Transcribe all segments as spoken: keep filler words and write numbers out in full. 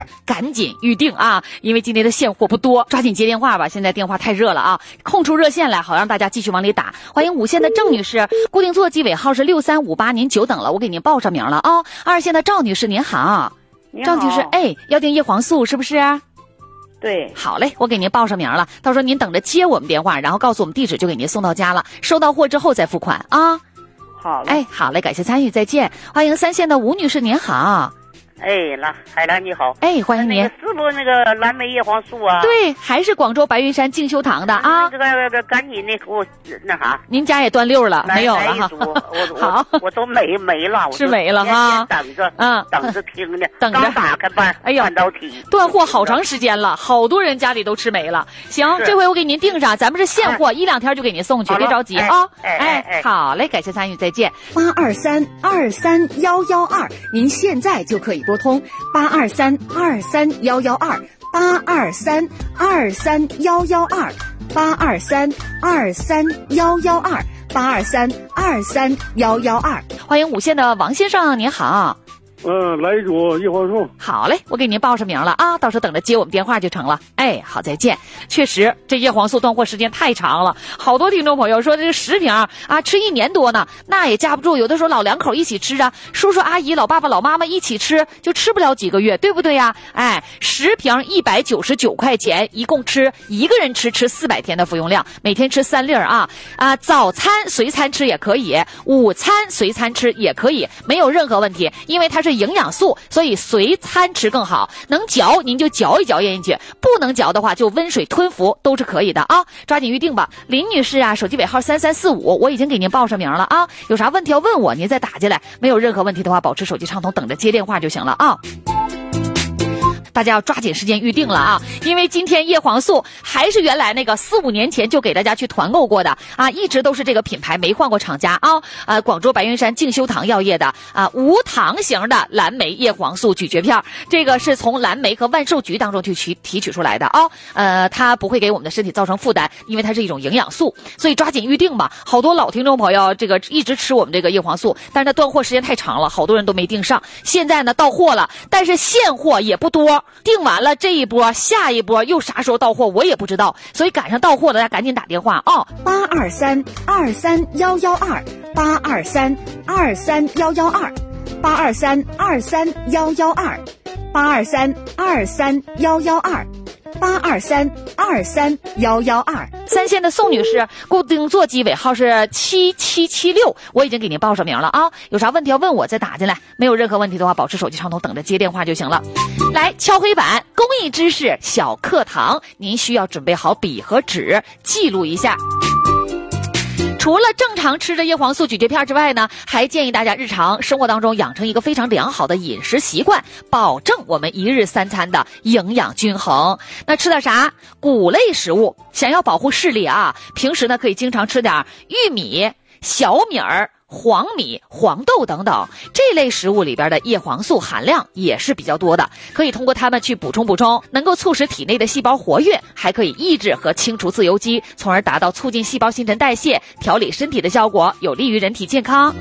赶紧预定啊，因为今天的现货不多，抓紧接电话吧，现在电话太热了啊，空出热线来，好让大家继续往里打。欢迎五线的郑女士，固定座机尾号是六三五八，您久等了，我给您报上名了啊。二线的赵女士您好，赵女士，哎，要订叶黄素是不是？ 对， 好嘞，我给您报上名了，到时候您等着接我们电话，然后告诉我们地址，就给您送到家了，收到货之后再付款啊。 好嘞， 哎，好嘞，感谢参与，再见。欢迎三线的吴女士您好。 哎，兰海兰你好， 哎，欢迎您。 那个是不是那个蓝莓叶黄素啊？ 对，还是广州白云山静修堂的啊。 这个这个赶紧的给我那啥。 您家也断溜了，没有了哈。 我好， 我都没没了， 是没了哈。 等着， 嗯， 等着听呢， 等着刚打开半， 哎呦， 半导体断货好长时间了，好多人家里都吃没了。行，这回我给您订上，咱们是现货，一两天就给您送去，别着急啊。 哎哎， 好嘞，感谢参与，再见。 八二三二三幺幺二，您现在就可以拨通八。二三二三幺幺二，八二三二三幺幺二，八二三二三幺幺二，八二三二三幺幺二。 欢迎五线的王先生，您好。 嗯，来一组叶黄素。 好嘞，我给您报上名了啊，到时候等着接我们电话就成了。哎，好，再见。确实，这叶黄素断货时间太长了，好多听众朋友说这十瓶啊，吃一年多呢，那也架不住。有的时候老两口一起吃啊，叔叔阿姨、老爸爸、老妈妈一起吃，就吃不了几个月，对不对呀？哎，十瓶一百九十九块钱，一共吃一个人吃吃四百天的服用量，每天吃三粒儿啊啊，早餐随餐吃也可以，午餐随餐吃也可以，没有任何问题，因为它是营养素，所以随餐吃更好。能嚼您就嚼一嚼咽进去，不能嚼的话就温水吞服都是可以的啊！抓紧预定吧。林女士啊，手机尾号三三四五，我已经给您报上名了啊。有啥问题要问我，您再打进来。没有任何问题的话，保持手机畅通，等着接电话就行了啊。大家要抓紧时间预定了啊，因为今天叶黄素还是原来那个四五年前就给大家去团购过的啊，一直都是这个品牌，没换过厂家啊。呃，广州白云山静修堂药业的啊无糖型的蓝莓叶黄素咀嚼片，这个是从蓝莓和万寿菊当中去提提取出来的啊。呃，它不会给我们的身体造成负担，因为它是一种营养素，所以抓紧预定吧。好多老听众朋友这个一直吃我们这个叶黄素，但是它断货时间太长了，好多人都没订上。现在呢到货了，但是现货也不多。订完了这一波，下一波又啥时候到货我也不知道，所以赶上到货的大家赶紧打电话哦。 八二三二三幺幺二，八二三二三幺幺二，八二三二三幺幺二，八二三二三幺幺二，八二三二三幺幺二。 三线的宋女士，固定座机尾号是七七七六，我已经给您报上名了啊。有啥问题要问我再打进来，没有任何问题的话，保持手机畅通，等着接电话就行了。来，敲黑板，公益知识小课堂，您需要准备好笔和纸，记录一下。除了正常吃的叶黄素咀嚼片之外呢，还建议大家日常生活当中养成一个非常良好的饮食习惯，保证我们一日三餐的营养均衡。那吃点啥？谷类食物，想要保护视力啊，平时呢可以经常吃点玉米、小米儿、黄米、黄豆等等，这类食物里边的叶黄素含量也是比较多的，可以通过它们去补充补充，能够促使体内的细胞活跃，还可以抑制和清除自由基，从而达到促进细胞新陈代谢、调理身体的效果，有利于人体健康。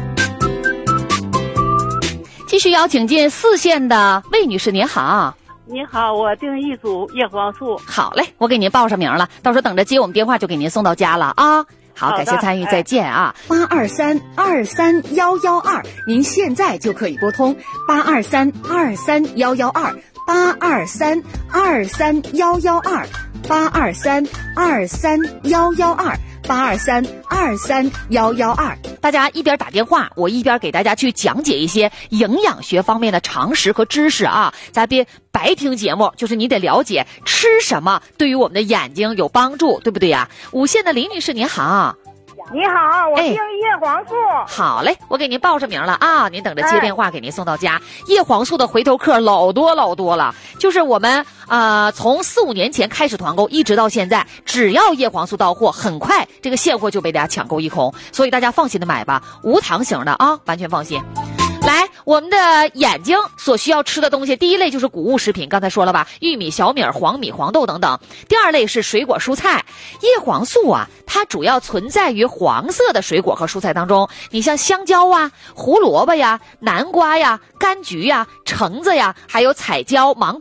继续邀请进四线的魏女士，您好。 你好，我订一组叶黄素。 好嘞，我给您报上名了，到时候等着接我们电话就给您送到家了啊。好，感谢参与，再见啊！ 八二三二三幺幺二，您现在就可以拨通八二三二三幺幺二，八二三二三幺幺二，八二三二三幺幺二，八二三二三幺幺二。 大家一边打电话，我一边给大家去讲解一些营养学方面的常识和知识啊！咱别白听节目，就是你得了解吃什么对于我们的眼睛有帮助，对不对呀？五线的林女士您好。 你好，我订叶黄素、 哎。好嘞，我给您报上名了啊，您等着接电话给您送到家。哎、叶黄素的回头客老多老多了，就是我们呃从四五年前开始团购，一直到现在，只要叶黄素到货，很快这个现货就被大家抢购一空，所以大家放心的买吧，无糖型的啊，完全放心。 来，我们的眼睛所需要吃的东西，第一类就是谷物食品，刚才说了吧，玉米、小米、黄米、黄豆等等。第二类是水果蔬菜，叶黄素啊，它主要存在于黄色的水果和蔬菜当中。你像香蕉啊、胡萝卜呀、南瓜呀、柑橘呀、橙子呀，还有彩椒、芒果。